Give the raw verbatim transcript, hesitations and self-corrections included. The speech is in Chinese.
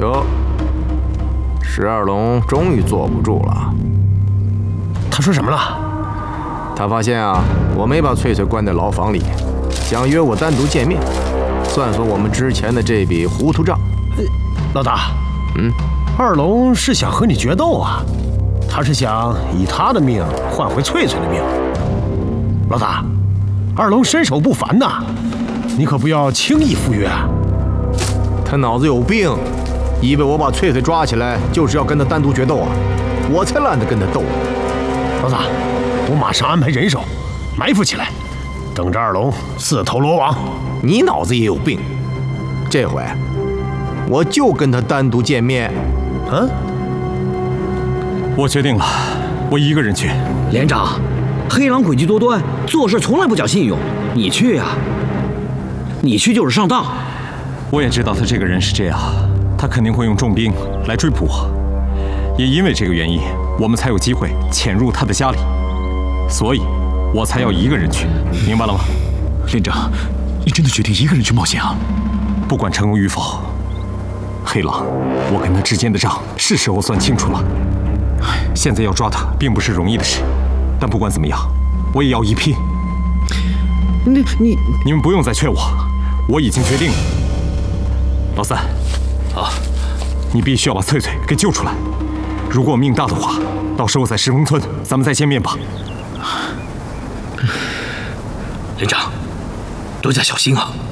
哟，石二龙终于坐不住了。 他说什么了？ 他发现啊，我没把翠翠关在牢房里，想约我单独见面，算算我们之前的这笔糊涂账。 老大， 嗯， 二龙是想和你决斗啊，他是想以他的命换回翠翠的命。老大，二龙身手不凡呐，你可不要轻易赴约啊。 他脑子有病，以为我把翠翠抓起来就是要跟他单独决斗啊？我才懒得跟他斗。 老大，我马上安排人手埋伏起来，等着二龙自投罗网。 你脑子也有病，这回我就跟他单独见面。 嗯， 我决定了，我一个人去。 连长，黑狼诡计多端，做事从来不讲信用，你去呀、啊，你去就是上当。 我也知道他这个人是这样，他肯定会用重兵来追捕我，也因为这个原因，我们才有机会潜入他的家里，所以我才要一个人去，明白了吗？ 连长，你真的决定一个人去冒险啊？ 不管成功与否，黑狼，我跟他之间的账是时候算清楚了。现在要抓他并不是容易的事，但不管怎么样，我也要一拼。 你你你们不用再劝我，我已经决定了。老三， 啊， 你必须要把翠翠给救出来。如果命大的话，到时候在石峰村咱们再见面吧。 连长，多加小心啊！